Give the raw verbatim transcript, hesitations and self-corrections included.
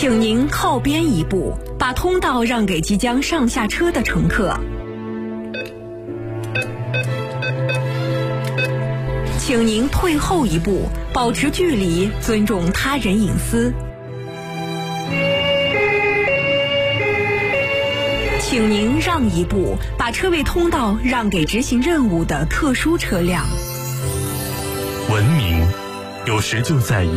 请您靠边一步，把通道让给即将上下车的乘客。请您退后一步，保持距离，尊重他人隐私。请您让一步，把车位通道让给执行任务的特殊车辆。 文明有时就在